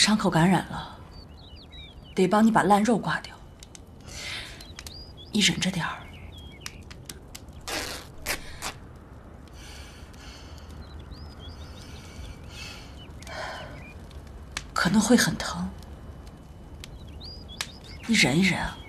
伤口感染了，得帮你把烂肉刮掉。你忍着点儿。可能会很疼，你忍一忍啊。